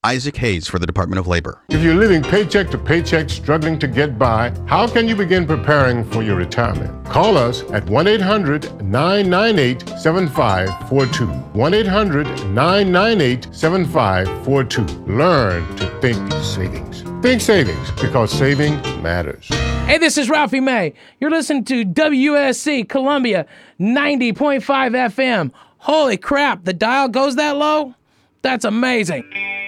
Isaac Hayes for the Department of Labor. If you're living paycheck to paycheck, struggling to get by, how can you begin preparing for your retirement? Call us at 1-800-998-7542. 1-800-998-7542. Learn to think savings. Think savings, because saving matters. Hey, this is Ralphie May. You're listening to WSC Columbia 90.5 FM. Holy crap, the dial goes that low? That's amazing.